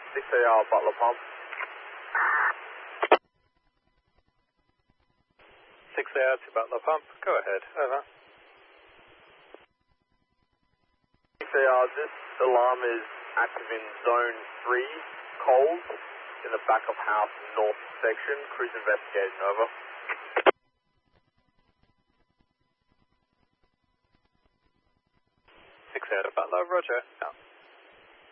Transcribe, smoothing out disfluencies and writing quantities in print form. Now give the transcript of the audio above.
6AR Butler Pump. 6AR to Butler Pump, go ahead, over. 6AR, this alarm is active in zone 3, cold, in the back of house north section. Cruise investigating, over. 6AR to Butler, roger, out.